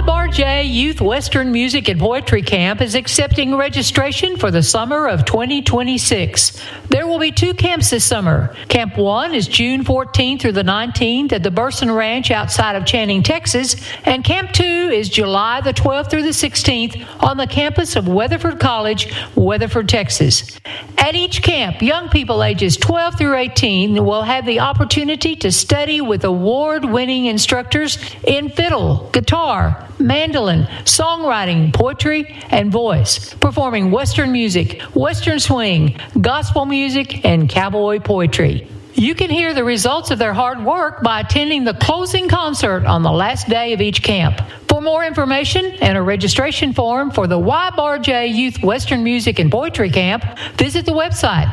YBAR-J Youth Western Music and Poetry Camp is accepting registration for the summer of 2026. There will be 2 camps this summer. Camp 1 is June 14th through the 19th at the Burson Ranch outside of Channing, Texas, and Camp 2 is July the 12th through the 16th on the campus of Weatherford College, Weatherford, Texas. At each camp, young people ages 12 through 18 will have the opportunity to study with award-winning instructors in fiddle, guitar, mandolin, songwriting, poetry, and voice, performing Western music, Western swing, gospel music, and cowboy poetry. You can hear the results of their hard work by attending the closing concert on the last day of each camp. For more information and a registration form for the YBAR-J Youth Western Music and Poetry Camp, visit the website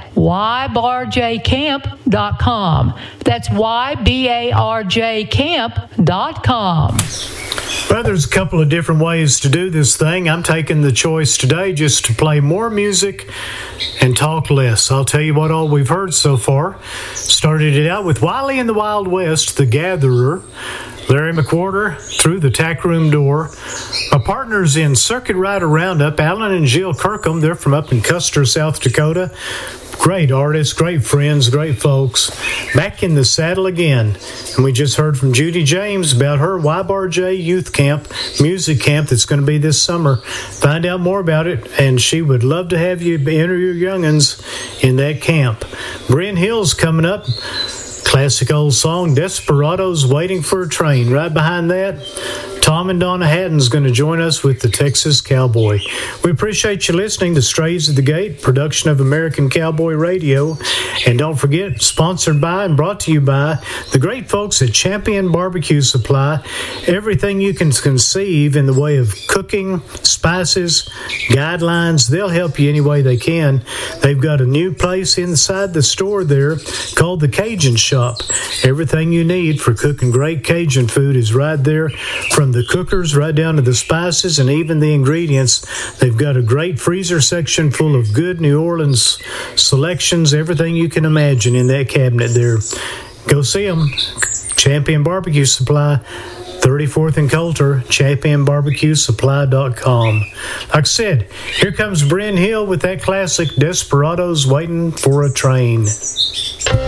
ybarjcamp.com. That's ybarjcamp.com. Well, there's a couple of different ways to do this thing. I'm taking the choice today just to play more music and talk less. I'll tell you what all we've heard so far. Started it out with Wiley and the Wild West, The Gatherer, Larry McWhorter, Through the Tack Room Door. My partners in Circuit Rider Roundup, Alan and Jill Kirkham, they're from up in Custer, South Dakota. Great artists, great friends, great folks. Back in the saddle again. And we just heard from Judy James about her YBAR-J Youth Camp, music camp that's going to be this summer. Find out more about it, and she would love to have you enter your young'uns in that camp. Bryn Hill's coming up. Classic old song, Desperados Waiting for a Train. Right behind that, Tom and Donna Haddon's going to join us with the Texas Cowboy. We appreciate you listening to Strays at the Gate, production of American Cowboy Radio. And don't forget, sponsored by and brought to you by the great folks at Champion Barbecue Supply. Everything you can conceive in the way of cooking, spices, guidelines, they'll help you any way they can. They've got a new place inside the store there called the Cajun Shop. Everything you need for cooking great Cajun food is right there, from the cookers right down to the spices and even the ingredients. They've got a great freezer section full of good New Orleans selections, everything you can imagine in that cabinet there. Go see them. Champion Barbecue Supply, 34th and Coulter, championbarbecuesupply.com. Like I said, here comes Bryn Hill with that classic Desperados Waiting for a Train.